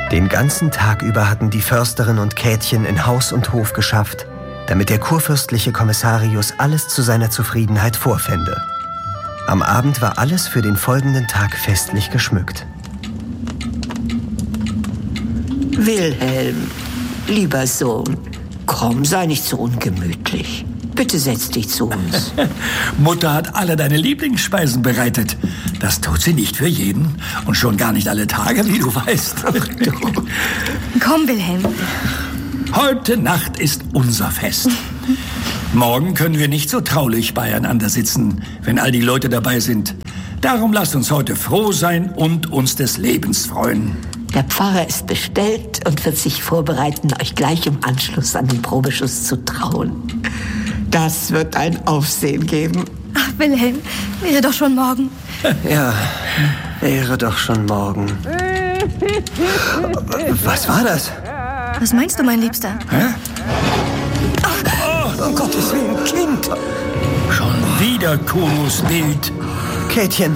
Den ganzen Tag über hatten die Försterin und Käthchen in Haus und Hof geschafft, damit der kurfürstliche Kommissarius alles zu seiner Zufriedenheit vorfände. Am Abend war alles für den folgenden Tag festlich geschmückt. Wilhelm, lieber Sohn, komm, sei nicht so ungemütlich. Bitte setz dich zu uns. Mutter hat alle deine Lieblingsspeisen bereitet. Das tut sie nicht für jeden und schon gar nicht alle Tage, wie du weißt. Ach du. Komm, Wilhelm. Heute Nacht ist unser Fest. Morgen können wir nicht so traulich beieinander sitzen, wenn all die Leute dabei sind. Darum lasst uns heute froh sein und uns des Lebens freuen. Der Pfarrer ist bestellt und wird sich vorbereiten, euch gleich im Anschluss an den Probeschuss zu trauen. Das wird ein Aufsehen geben. Ach, Wilhelm, wäre doch schon morgen. Ja, wäre doch schon morgen. Was war das? Was meinst du, mein Liebster? Hä? Um Gottes Willen, Kind! Schon wieder Kunos Bild. Käthchen,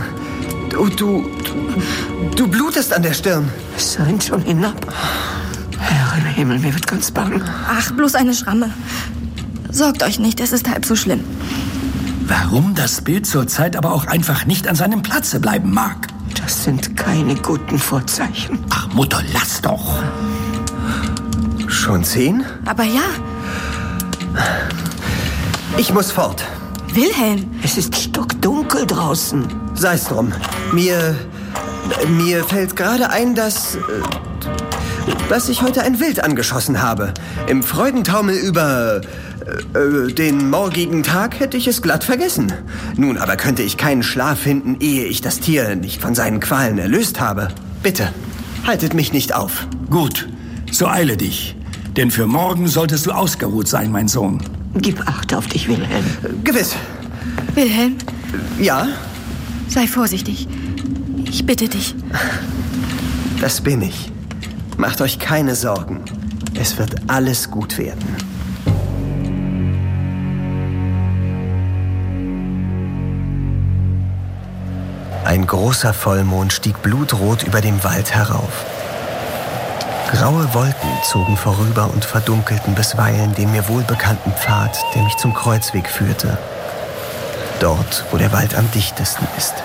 du blutest an der Stirn. Es scheint schon hinab. Herr im Himmel, mir wird ganz bang. Ach, bloß eine Schramme. Sorgt euch nicht, es ist halb so schlimm. Warum das Bild zurzeit aber auch einfach nicht an seinem Platze bleiben mag? Das sind keine guten Vorzeichen. Ach, Mutter, lass doch. Schon 10? Aber ja, Ich muss fort. Wilhelm. Es ist stockdunkel draußen. Sei's drum. Mir fällt gerade ein, dass ich heute ein Wild angeschossen habe. Im Freudentaumel über den morgigen Tag hätte ich es glatt vergessen. Nun aber könnte ich keinen Schlaf finden, ehe ich das Tier nicht von seinen Qualen erlöst habe. Bitte, haltet mich nicht auf. Gut, so eile dich. Denn für morgen solltest du ausgeruht sein, mein Sohn. Gib Acht auf dich, Wilhelm. Gewiss. Wilhelm, Ja, sei vorsichtig. Ich bitte dich. das bin ich. Macht euch keine Sorgen. Es wird alles gut werden. Ein großer Vollmond stieg blutrot über dem Wald herauf. Graue Wolken zogen vorüber und verdunkelten bisweilen den mir wohlbekannten Pfad, der mich zum Kreuzweg führte. Dort, wo der Wald am dichtesten ist.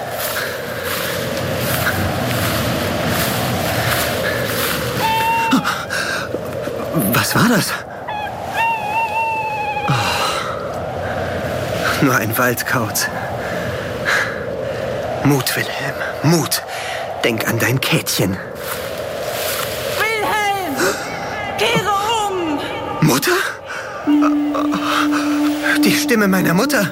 Was war das? Oh, nur ein Waldkauz. Mut, Wilhelm, Mut. Denk an dein Käthchen. Wilhelm! Kehre um! Mutter? Die Stimme meiner Mutter.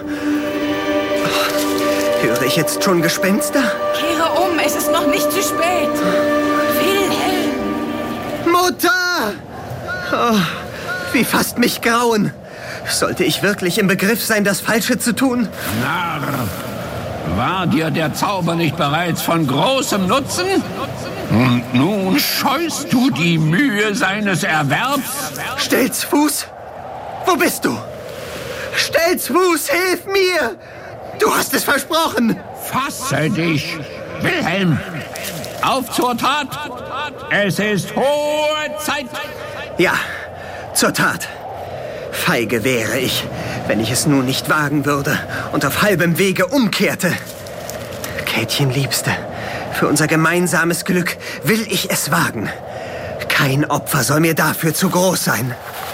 Höre ich jetzt schon Gespenster? Kehre um, es ist noch nicht zu spät. Wilhelm! Mutter! Oh, wie fasst mich Grauen. Sollte ich wirklich im Begriff sein, das Falsche zu tun? Narr! War dir der Zauber nicht bereits von großem Nutzen? Und nun scheust du die Mühe seines Erwerbs? Stelzfuß? Wo bist du? Stelzfuß, hilf mir! Du hast es versprochen! Fasse dich, Wilhelm! Auf zur Tat! Es ist hohe Zeit! Ja, zur Tat. Feige wäre ich, wenn ich es nun nicht wagen würde und auf halbem Wege umkehrte. Käthchen, Liebste, für unser gemeinsames Glück will ich es wagen. Kein Opfer soll mir dafür zu groß sein.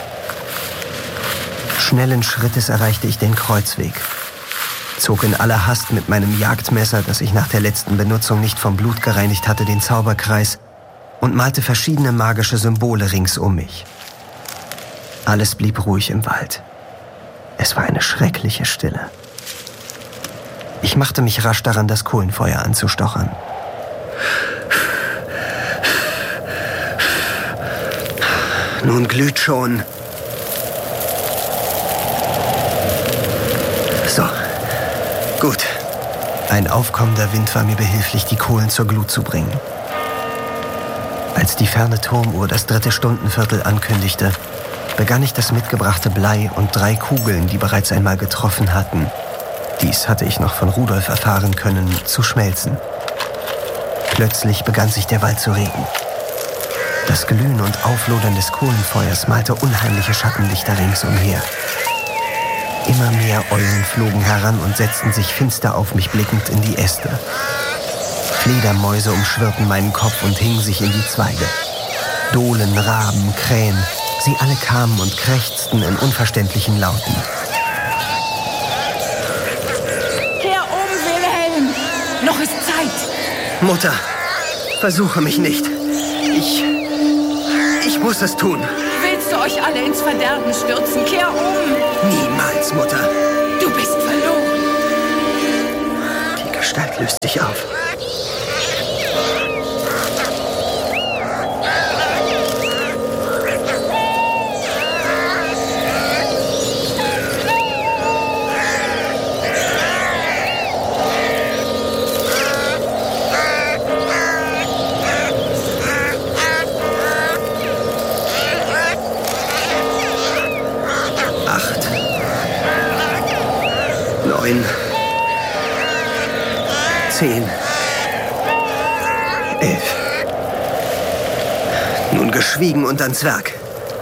Schnellen Schrittes erreichte ich den Kreuzweg, zog in aller Hast mit meinem Jagdmesser, das ich nach der letzten Benutzung nicht vom Blut gereinigt hatte, den Zauberkreis und malte verschiedene magische Symbole rings um mich. Alles blieb ruhig im Wald. Es war eine schreckliche Stille. Ich machte mich rasch daran, das Kohlenfeuer anzustochern. Nun glüht schon. So, gut. Ein aufkommender Wind war mir behilflich, die Kohlen zur Glut zu bringen. Als die ferne Turmuhr das 3. Stundenviertel ankündigte, begann ich das mitgebrachte Blei und 3 Kugeln, die bereits einmal getroffen hatten, dies hatte ich noch von Rudolf erfahren können, zu schmelzen. Plötzlich begann sich der Wald zu regen. Das Glühen und Auflodern des Kohlenfeuers malte unheimliche Schattenlichter ringsumher. Immer mehr Eulen flogen heran und setzten sich finster auf mich blickend in die Äste. Fledermäuse umschwirrten meinen Kopf und hingen sich in die Zweige. Dohlen, Raben, Krähen, sie alle kamen und krächzten in unverständlichen Lauten. Kehr um, Wilhelm! Noch ist Zeit! Mutter, versuche mich nicht. Ich muss es tun. Willst du euch alle ins Verderben stürzen? Kehr um! Niemals, Mutter. Du bist verloren! Die Gestalt löst sich auf. Neun, 10, 11. Nun geschwiegen und ans Werk.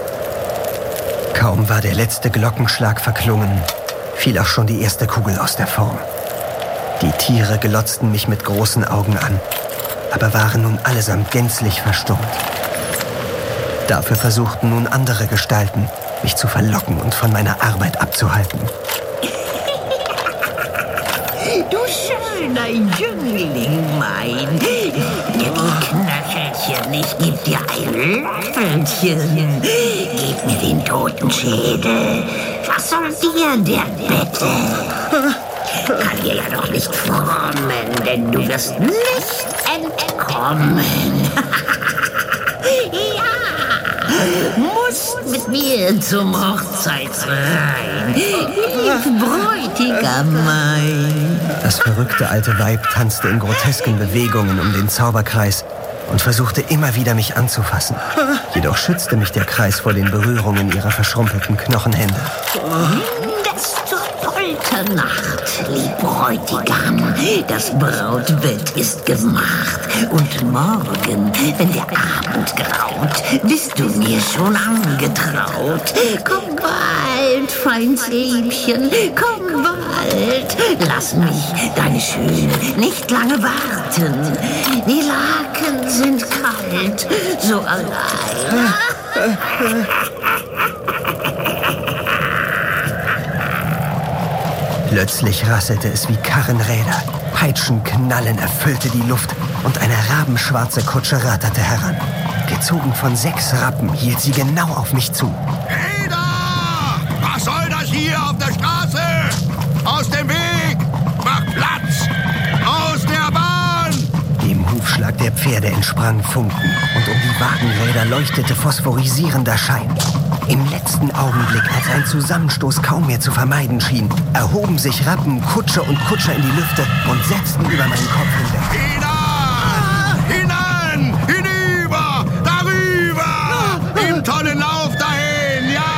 Kaum war der letzte Glockenschlag verklungen, fiel auch schon die erste Kugel aus der Form. Die Tiere glotzten mich mit großen Augen an, aber waren nun allesamt gänzlich verstummt. Dafür versuchten nun andere Gestalten, mich zu verlocken und von meiner Arbeit abzuhalten. Du schöner Jüngling, mein. Gib die Knöchelchen, ich geb dir ein Löffelchen. Gib mir den Totenschädel. Was soll dir der Bettel? Kann dir ja doch nicht formen, denn du wirst nicht entkommen. Musst mit mir zum Hochzeitsrein, lieb Bräutigam mein. Das verrückte alte Weib tanzte in grotesken Bewegungen um den Zauberkreis und versuchte immer wieder, mich anzufassen. Jedoch schützte mich der Kreis vor den Berührungen ihrer verschrumpelten Knochenhände. Das zur Polternacht, lieb Bräutigam. Das Brautbett ist gemacht. Und morgen, wenn der Abend graut, bist du mir schon angetraut. Komm bald, Feindsliebchen, komm bald. Lass mich, deine Schöne, nicht lange warten. Die Laken sind kalt, so allein. Plötzlich rasselte es wie Karrenräder. Peitschenknallen erfüllte die Luft und eine rabenschwarze Kutsche ratterte heran. Gezogen von 6 Rappen hielt sie genau auf mich zu. Hey da! Was soll das hier auf der Straße? Aus dem Weg! Mach Platz! Aus der Bahn! Dem Hufschlag der Pferde entsprang Funken und um die Wagenräder leuchtete phosphorisierender Schein. Im letzten Augenblick, als ein Zusammenstoß kaum mehr zu vermeiden schien, erhoben sich Rappen, Kutsche und Kutscher in die Lüfte und setzten über meinen Kopf Hinan! Hinan! Hinüber! Darüber! Im tollen Lauf dahin! Ja!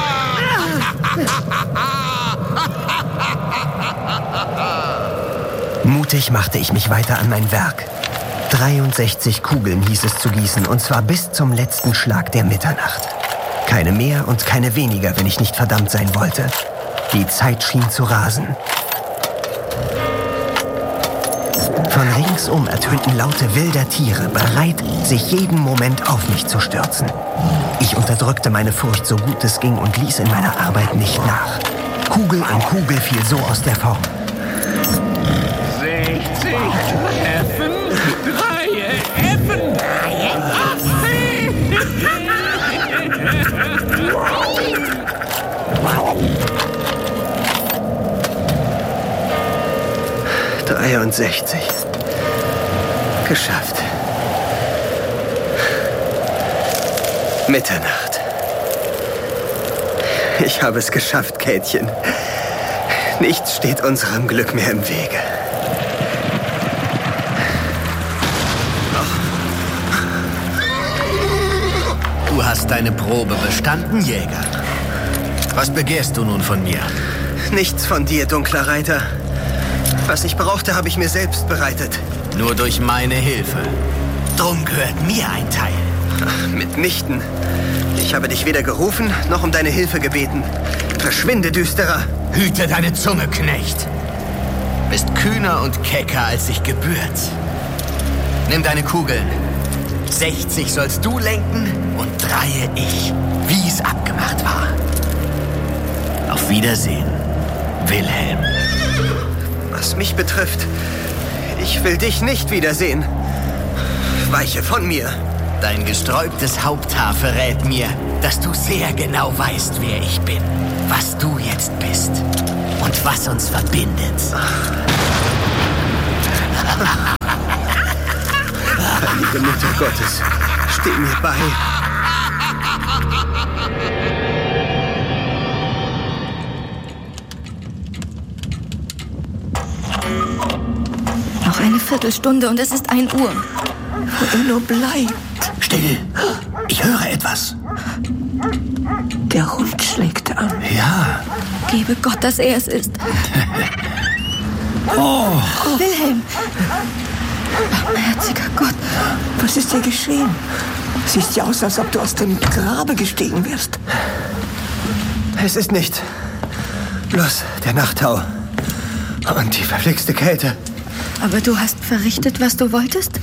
Mutig machte ich mich weiter an mein Werk. 63 Kugeln hieß es zu gießen, und zwar bis zum letzten Schlag der Mitternacht. Keine mehr und keine weniger, wenn ich nicht verdammt sein wollte. Die Zeit schien zu rasen. Von ringsum ertönten Laute wilder Tiere, bereit, sich jeden Moment auf mich zu stürzen. Ich unterdrückte meine Furcht so gut es ging und ließ in meiner Arbeit nicht nach. Kugel an Kugel fiel so aus der Form. 60 Treffen, 3 Effen. 63. Geschafft. Mitternacht. Ich habe es geschafft, Käthchen. Nichts steht unserem Glück mehr im Wege. Du hast deine Probe bestanden, Jäger. Was begehrst du nun von mir? Nichts von dir, dunkler Reiter. Was ich brauchte, habe ich mir selbst bereitet. Nur durch meine Hilfe. Drum gehört mir ein Teil. Mitnichten. Ich habe dich weder gerufen, noch um deine Hilfe gebeten. Verschwinde, Düsterer. Hüte deine Zunge, Knecht. Bist kühner und kecker, als sich gebührt. Nimm deine Kugeln. 60 sollst du lenken und 3 ich, wie es abgemacht war. Auf Wiedersehen, Wilhelm. Was mich betrifft, ich will dich nicht wiedersehen. Weiche von mir. Dein gesträubtes Haupthaar verrät mir, dass du sehr genau weißt, wer ich bin, was du jetzt bist und was uns verbindet. Heilige Mutter Gottes, steh mir bei. Noch eine Viertelstunde und es ist 1 Uhr. Wo er nur bleibt. Still! Ich höre etwas. Der Hund schlägt an. Ja. Gebe Gott, dass er es ist. Oh, Wilhelm! Barmherziger Gott. Was ist dir geschehen? Siehst ja aus, als ob du aus dem Grabe gestiegen wärst. Es ist nicht bloß der Nachttau und die verflixte Kälte. Aber du hast verrichtet, was du wolltest?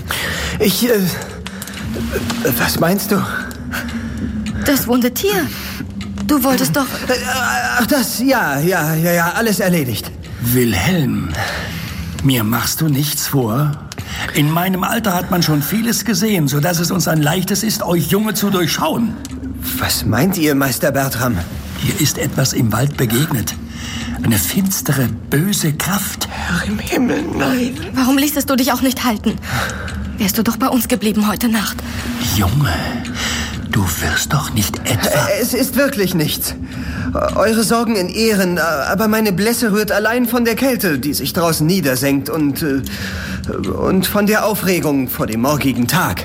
Was meinst du? Das wunde Tier. Du wolltest doch... Ach, das, ja, alles erledigt. Wilhelm, mir machst du nichts vor. In meinem Alter hat man schon vieles gesehen, sodass es uns ein leichtes ist, euch Junge zu durchschauen. Was meint ihr, Meister Bertram? Hier ist etwas im Wald begegnet. Eine finstere, böse Kraft. Herr im Himmel, nein. Warum ließest du dich auch nicht halten? Wärst du doch bei uns geblieben heute Nacht. Junge, du wirst doch nicht etwa... Es ist wirklich nichts. Eure Sorgen in Ehren, aber meine Blässe rührt allein von der Kälte, die sich draußen niedersenkt und von der Aufregung vor dem morgigen Tag.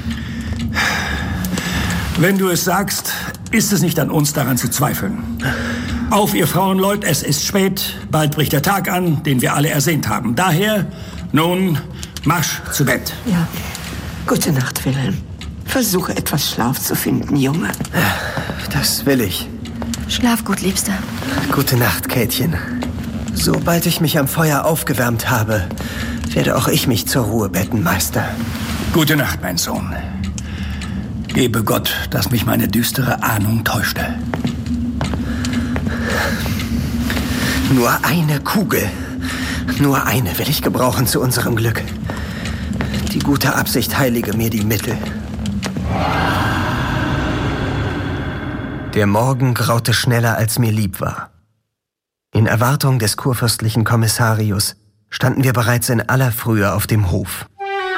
Wenn du es sagst, ist es nicht an uns, daran zu zweifeln. Auf, ihr Frauenleut, es ist spät, bald bricht der Tag an, den wir alle ersehnt haben. Daher, nun, Marsch zu Bett. Ja, gute Nacht, Wilhelm. Versuche etwas Schlaf zu finden, Junge. Das will ich. Schlaf gut, Liebster. Gute Nacht, Käthchen. Sobald ich mich am Feuer aufgewärmt habe, werde auch ich mich zur Ruhe betten, Meister. Gute Nacht, mein Sohn. Gebe Gott, dass mich meine düstere Ahnung täuschte. Nur eine Kugel. Nur eine will ich gebrauchen zu unserem Glück. Die gute Absicht heilige mir die Mittel. Der Morgen graute schneller, als mir lieb war. In Erwartung des kurfürstlichen Kommissarius standen wir bereits in aller Frühe auf dem Hof.